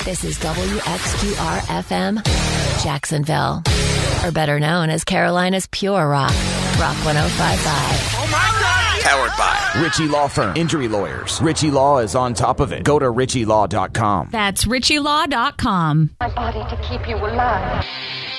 This is WXQR-FM, Jacksonville. Or better known as Carolina's Pure Rock, Rock 105.5. Oh my God! Powered by Ritchie Law Firm. Injury lawyers. Ritchie Law is on top of it. Go to ritchielaw.com. That's ritchielaw.com. My body to keep you alive.